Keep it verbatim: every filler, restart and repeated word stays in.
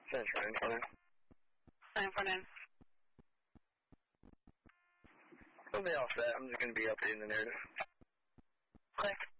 That's nine four nine. nine four nine. We'll be all set. I'm just going to be updating the narrative. Okay.